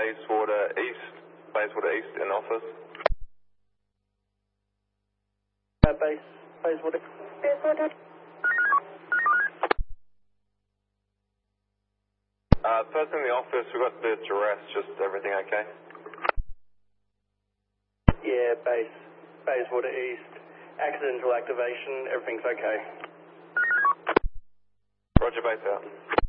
Bayswater East in office. Bayswater. First in the office, we got the duress, just everything okay? Yeah, Bayswater East. Accidental activation, everything's okay. Roger, base out.